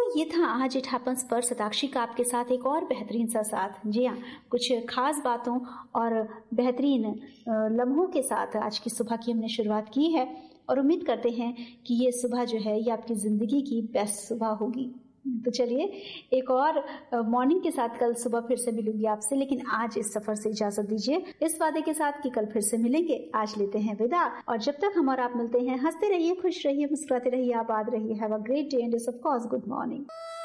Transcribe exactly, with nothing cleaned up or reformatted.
ये था आज इट हैपेंस पर सताक्षी का आपके साथ एक और बेहतरीन सा साथ। जी हाँ, कुछ खास बातों और बेहतरीन लम्हों के साथ आज की सुबह की हमने शुरुआत की है और उम्मीद करते हैं कि ये सुबह जो है ये आपकी जिंदगी की बेस्ट सुबह होगी। तो चलिए एक और मॉर्निंग के साथ कल सुबह फिर से मिलूंगी आपसे, लेकिन आज इस सफर से इजाजत दीजिए इस वादे के साथ कि कल फिर से मिलेंगे। आज लेते हैं विदा और जब तक हम और आप मिलते हैं हंसते रहिए, खुश रहिए, मुस्कुराते रहिए, आबाद रहिए। Have a great day end of course good morning.